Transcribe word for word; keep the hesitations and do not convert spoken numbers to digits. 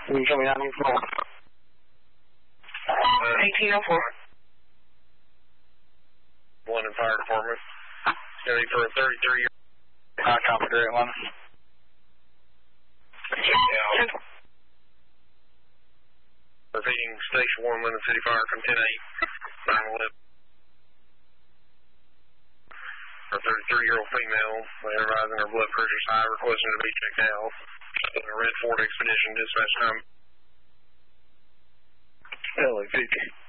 You show me nine one four. eighteen oh four. One in fire department. Ready for a thirty-three year. High copy, direct line. Repeating station one, London City Fire, come ten eight. nine eleven. A thirty-three year old female, advising her blood pressure is high, requesting to be checked out. In a red Ford Expedition, dispatch time. L A fifty.